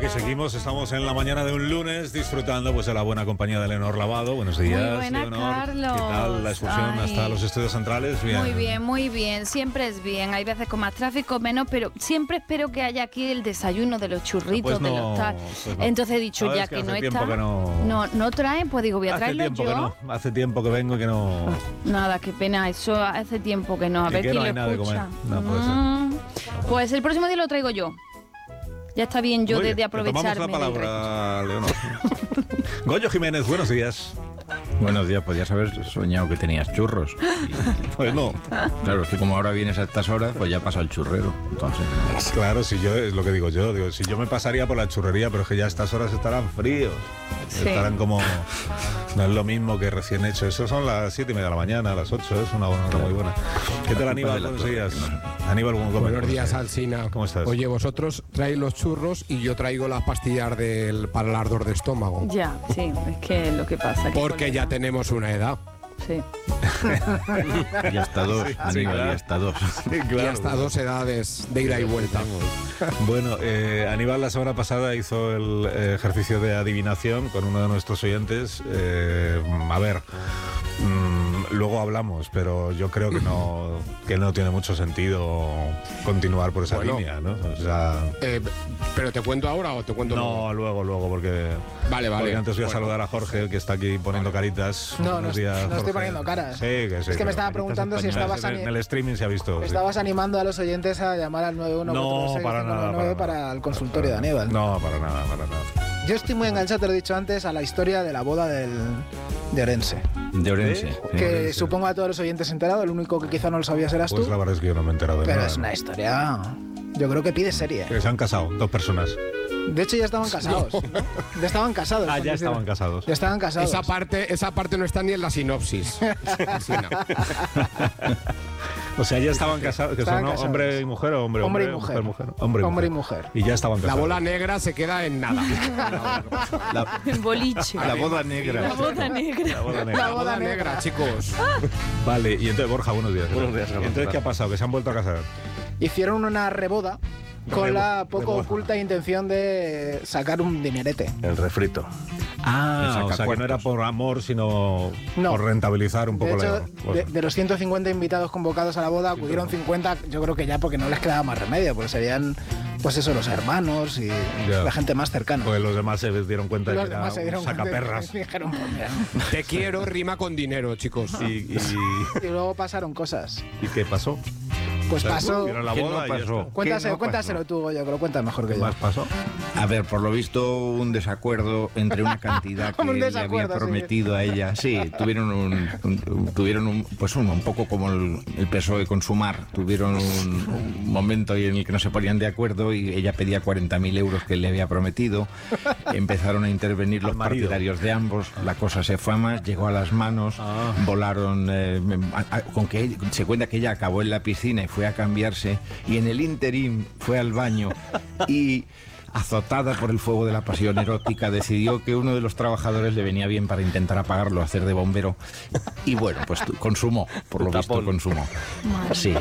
aquí seguimos, estamos en la mañana de un lunes disfrutando pues de la buena compañía de Leonor Lavado. Buenos días, muy buena, Leonor. Carlos. ¿Qué tal la excursión hasta los estudios centrales? Bien. Muy bien, siempre es bien. Hay veces con más tráfico, menos, pero siempre espero que haya aquí el desayuno de los churritos, Pues no, de los tal. pues no. Entonces he dicho, ¿Sabes ya que que hace no tiempo está, que no traen, pues digo, voy a traerlo tiempo yo. que no, hace tiempo que vengo y que no... Nada, qué pena, eso hace tiempo que no. A ¿Y ver que quién no lo hay nada de escucha. comer? No puede ser. Pues el próximo día lo traigo yo. Ya está bien yo Muy bien, de te aprovecharme. tomamos la palabra, Leonor. Goyo Jiménez, buenos días. Buenos días, podías haber soñado que tenías churros. Pues no. Claro, es que como ahora vienes a estas horas, pues ya pasa el churrero. Entonces, Claro, si yo, es lo que digo yo, si yo me pasaría por la churrería, pero es que ya a estas horas estarán fríos. Sí. Estarán como... No es lo mismo que recién hecho. Eso son las 7:30 de la mañana, las 8, es una hora muy buena. ¿Qué tal, Aníbal? Buenos días. Aníbal, Buenos días, Alsina. ¿Cómo estás? Oye, vosotros traéis los churros y yo traigo las pastillas para el ardor de estómago. Ya, sí, es que lo que pasa. Que Porque ya tenemos una edad. Sí. y hasta dos, Sí, Aníbal, claro. y hasta dos. Sí, Y hasta 2 edades de ida y vuelta. Bueno, Aníbal la semana pasada hizo el ejercicio de adivinación con uno de nuestros oyentes. A ver, luego hablamos, pero yo creo que no tiene mucho sentido continuar por esa línea, ¿no? O sea, ¿Pero te cuento ahora o te cuento no, luego, porque... Vale. Porque antes voy a saludar a Jorge, que está aquí poniendo caritas. No, Buenos no días, estoy Jorge. poniendo caras. Sí, que sí. Es que me estaba caritas preguntando si españolas. estabas En el streaming se ha visto. sí. Estabas animando a los oyentes a llamar al 91 No, para nada, para el consultorio de Aníbal. No, para nada. Yo estoy muy enganchado, te lo he dicho antes, a la historia de la boda de Orense. De Orense. ¿Eh? sí. Que supongo a todos los oyentes enterados, el único que quizá no lo sabías eras Pues tú. la verdad es que yo no me he enterado de Pero nada. es una historia, yo creo que pide serie. Que se han casado, 2 personas. De hecho ya estaban casados, ¿no? Ya estaban casados. Ah, cuando ya hicieron- estaban casados. Ya estaban casados. Esa parte no está ni en la sinopsis. Alsina. O sea, ya estaban casados, que Estaban son casados. hombre y mujer o hombre Hombre y mujer. mujer. Hombre y mujer. Y ya estaban La casados. bola negra se queda en nada. En boliche. La boda negra. La boda negra. La boda negra. La boda negra, chicos. Vale, y entonces, Borja, buenos días. Buenos días, Carlos. ¿Y entonces qué ha pasado? ¿Que se han vuelto a casar? Hicieron una reboda con la poco Reboda. oculta intención de sacar un dinerete. El refrito. O sea, que no era por amor, sino No. por rentabilizar un De poco hecho, de los 150 invitados convocados a la boda, acudieron 50, yo creo que ya porque no les quedaba más remedio, porque serían, pues eso, los hermanos y Ya. la gente más cercana. Pues los demás se dieron cuenta de Los que era demás se dieron un cuenta sacaperras. y dijeron, pues mira. Te quiero rima con dinero, chicos. Y Y luego pasaron cosas. qué pasó? Pues pasó. Vieron la ¿Qué boda no y ya pasó? está. Cuéntaselo tú, Goyo, que lo cuentas mejor que ¿Qué yo. más pasó? A ver, por lo visto un desacuerdo entre una cantidad que Como un él le había desacuerdo, sí. prometido a ella. Sí, tuvieron un poco como el PSOE con Sumar. Tuvieron un momento en el que no se ponían de acuerdo y ella pedía 40.000 euros que él le había prometido. Empezaron a intervenir los Al marido. partidarios de ambos. La cosa se fue a más, llegó a las manos, volaron. Con que se cuenta que ella acabó en la piscina y fue a cambiarse. Y en el ínterin fue al baño y, azotada por el fuego de la pasión erótica, decidió que uno de los trabajadores le venía bien para intentar apagarlo, hacer de bombero. Y bueno, pues consumó, por lo visto consumó. Sí,